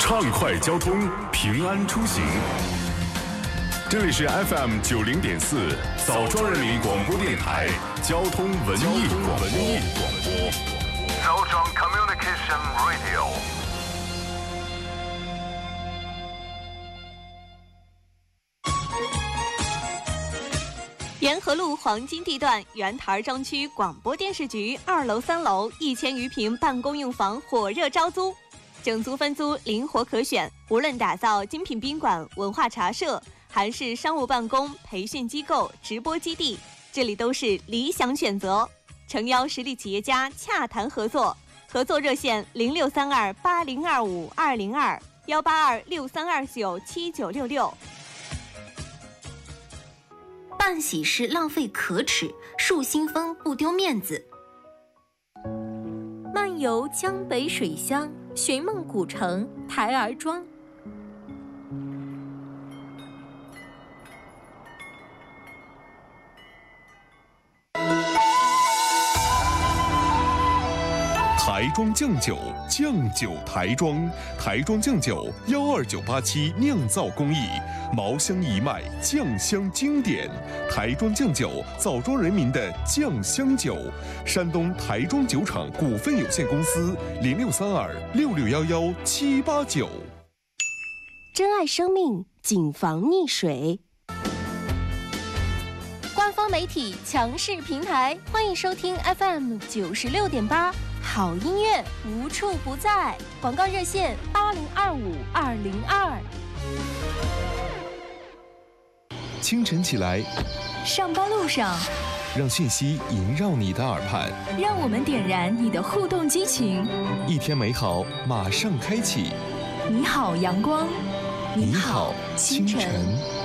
畅快交通，平安出行。这里是 FM90.4枣庄人民广播电台交通文艺广播。 枣庄 Communication Radio。 沿河路黄金地段原台庄区广播电视局2楼、3楼1000余平办公用房火热招租，整租分租灵活可选，无论打造精品宾馆、文化茶社，还是商务办公、培训机构、直播基地，这里都是理想选择。诚邀实力企业家洽谈合作，合作热线0632802522，18263297966。 办喜事浪费可耻，树新风不丢面子。 漫游江北水乡，寻梦古城台儿庄。 台庄酱酒，酱酒台庄，台庄酱酒12987酿造工艺，茅香一脉，酱香经典。台庄酱酒，枣庄人民的酱香酒。山东台庄酒厂股份有限公司063266117789。 珍爱生命，谨防溺水。 官方媒体强势平台，欢迎收听 FM96.8。好音乐无处不在，广告热线8025-202。 清晨起来， 上班路上， 让讯息萦绕你的耳畔， 让我们点燃你的互动激情。 一天美好马上开启。 你好，阳光。 你好，清晨。